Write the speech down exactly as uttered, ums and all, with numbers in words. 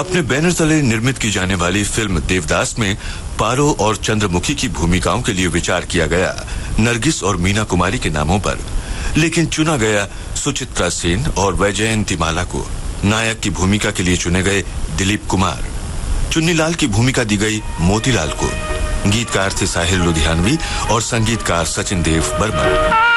अपने बैनर तले निर्मित की जाने वाली फिल्म देवदास में पारो और चंद्रमुखी की भूमिकाओं के लिए विचार किया गया नरगिस और मीना कुमारी के नामों पर, लेकिन चुना गया सुचित्रा सेन और वैजयंतीमाला को। नायक की भूमिका के लिए चुने गए दिलीप कुमार। चुन्नीलाल की भूमिका दी गई मोतीलाल को। गीतकार थे साहिल लुधियानवी और संगीतकार सचिन देव बर्मन।